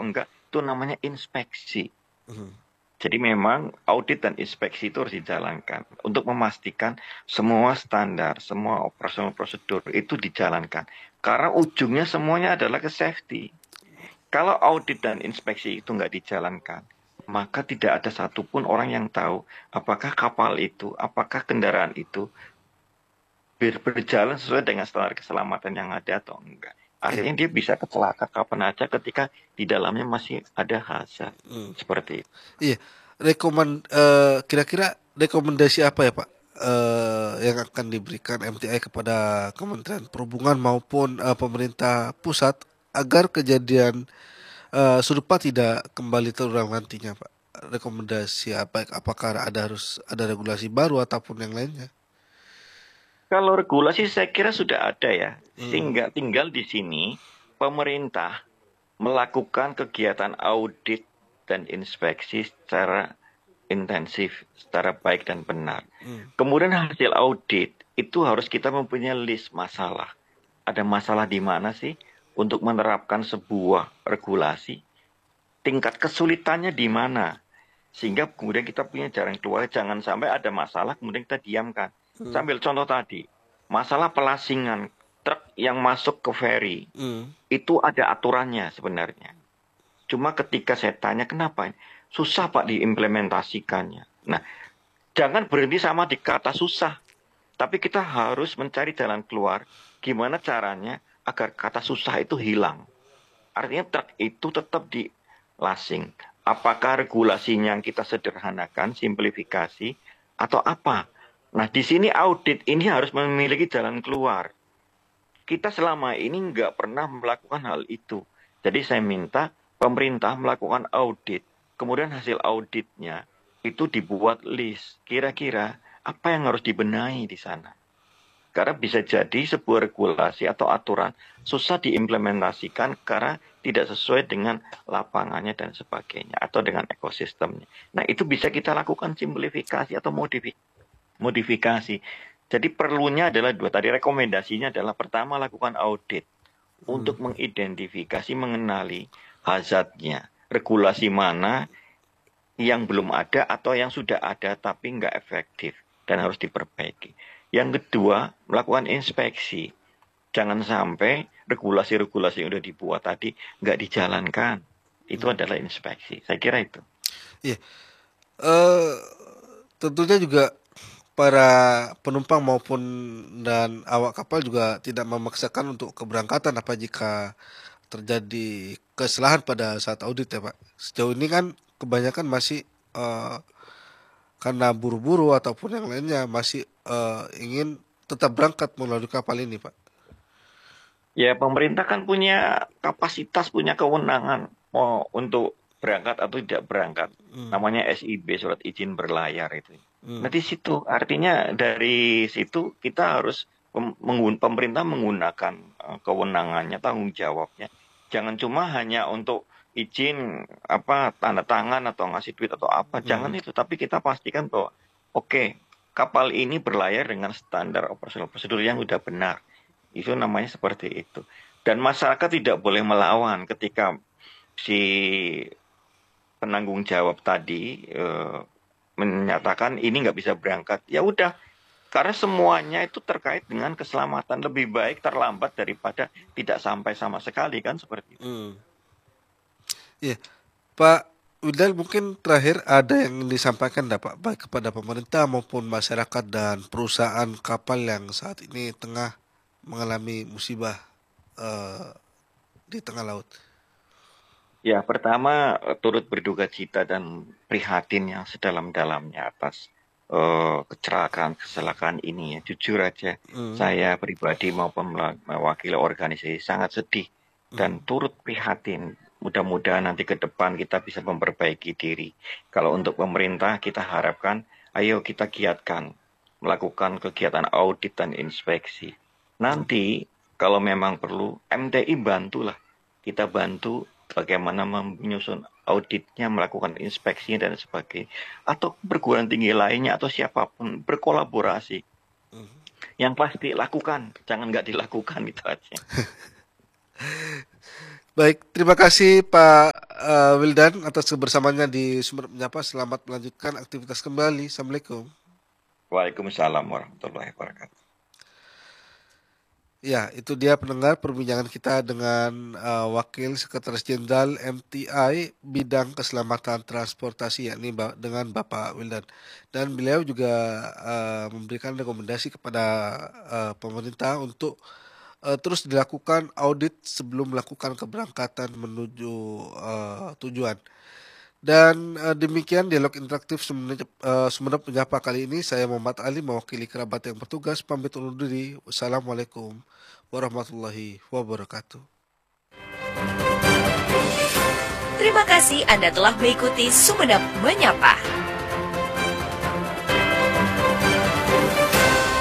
enggak, itu namanya inspeksi. Mhm. Jadi memang audit dan inspeksi itu harus dijalankan untuk memastikan semua standar, semua operasional prosedur itu dijalankan. Karena ujungnya semuanya adalah ke safety. Kalau audit dan inspeksi itu nggak dijalankan, maka tidak ada satupun orang yang tahu apakah kapal itu, apakah kendaraan itu berjalan sesuai dengan standar keselamatan yang ada atau enggak. Iya. Artinya dia bisa kecelaka kapan aja ketika di dalamnya masih ada hazard. Mhm. Seperti itu. Iya. Kira-kira rekomendasi apa ya Pak? Yang akan diberikan MTI kepada Kementerian Perhubungan maupun pemerintah pusat agar kejadian serupa tidak kembali terulang nantinya, Pak. Rekomendasi apa? Apakah harus ada regulasi baru ataupun yang lainnya? Kalau regulasi saya kira sudah ada ya. Hmm. Sehingga tinggal di sini pemerintah melakukan kegiatan audit dan inspeksi secara intensif, secara baik dan benar. Hmm. Kemudian hasil audit itu harus kita mempunyai list masalah. Ada masalah di mana sih untuk menerapkan sebuah regulasi? Tingkat kesulitannya di mana? Sehingga kemudian kita punya jalan keluar. Jangan sampai ada masalah kemudian kita diamkan. Hmm. Sambil contoh tadi, masalah pelasingan truk yang masuk ke ferry. Hmm. Itu ada aturannya sebenarnya. Cuma ketika saya tanya kenapa, susah Pak diimplementasikannya. Nah, jangan berhenti sama di kata susah. Tapi kita harus mencari jalan keluar. Gimana caranya agar kata susah itu hilang. Artinya truk itu tetap dilasing. Apakah regulasinya yang kita sederhanakan, simplifikasi, atau apa? Nah, di sini audit ini harus memiliki jalan keluar. Kita selama ini nggak pernah melakukan hal itu. Jadi saya minta pemerintah melakukan audit. Kemudian hasil auditnya itu dibuat list. Kira-kira apa yang harus dibenahi di sana. Karena bisa jadi sebuah regulasi atau aturan susah diimplementasikan karena tidak sesuai dengan lapangannya dan sebagainya. Atau dengan ekosistemnya. Nah itu bisa kita lakukan simplifikasi atau modifikasi. Jadi perlunya adalah dua. Tadi rekomendasinya adalah pertama lakukan audit. Hmm. Untuk mengidentifikasi, mengenali hazardnya. Regulasi mana yang belum ada atau yang sudah ada tapi nggak efektif dan harus diperbaiki. Yang kedua, melakukan inspeksi. Jangan sampai regulasi-regulasi yang sudah dibuat tadi nggak dijalankan. Itu Hmm. adalah inspeksi. Saya kira itu. Iya. Eh, Tentunya juga para penumpang maupun dan awak kapal juga tidak memaksakan untuk keberangkatan apa jika terjadi kesalahan pada saat audit ya Pak. Sejauh ini kan kebanyakan masih eh, karena buru-buru ataupun yang lainnya masih ingin tetap berangkat melalui kapal ini Pak. Ya, pemerintah kan punya kapasitas, punya kewenangan mau untuk berangkat atau tidak berangkat. Hmm. Namanya SIB, surat izin berlayar itu. Hmm. Nah, di situ artinya dari situ kita harus pemerintah menggunakan kewenangannya, tanggung jawabnya. Jangan cuma hanya untuk izin apa tanda tangan atau ngasih duit atau apa. Hmm. Jangan itu, tapi kita pastikan bahwa oke, kapal ini berlayar dengan standar operasional prosedur yang sudah benar. Itu namanya seperti itu. Dan masyarakat tidak boleh melawan ketika si penanggung jawab tadi menyatakan ini nggak bisa berangkat. Ya udah, karena semuanya itu terkait dengan keselamatan. Lebih baik terlambat daripada tidak sampai sama sekali kan seperti itu. Hmm. Iya, Pak Widal mungkin terakhir ada yang disampaikan Pak baik kepada pemerintah maupun masyarakat dan perusahaan kapal yang saat ini tengah mengalami musibah eh, di tengah laut. Ya, pertama turut berduka cita dan prihatin yang sedalam-dalamnya atas kecelakaan ini ya. Jujur aja, Hmm. saya pribadi maupun mewakili organisasi sangat sedih Hmm. dan turut prihatin. Mudah-mudahan nanti ke depan kita bisa memperbaiki diri. Kalau untuk pemerintah kita harapkan, ayo kita giatkan melakukan kegiatan audit dan inspeksi. Hmm. Nanti kalau memang perlu, MTI bantulah. Kita bantu bagaimana menyusun auditnya, melakukan inspeksinya dan sebagainya. Atau perguruan tinggi lainnya atau siapapun berkolaborasi. Yang pasti lakukan, jangan nggak dilakukan itu aja. Baik, terima kasih Pak Wildan atas kebersamaannya di Sumber Menyapa. Selamat melanjutkan aktivitas kembali. Assalamualaikum. Waalaikumsalam warahmatullahi wabarakatuh. Ya, itu dia pendengar perbincangan kita dengan Wakil Sekretaris Jenderal MTI bidang keselamatan transportasi, yakni dengan Bapak Wildan. Dan beliau juga memberikan rekomendasi kepada pemerintah untuk terus dilakukan audit sebelum melakukan keberangkatan menuju tujuan. Dan demikian dialog interaktif Sumeneb Menyapa kali ini. Saya Muhammad Ali mewakili kerabat yang bertugas pamit undur diri. Wassalamualaikum warahmatullahi wabarakatuh. Terima kasih Anda telah mengikuti Sumeneb Menyapa.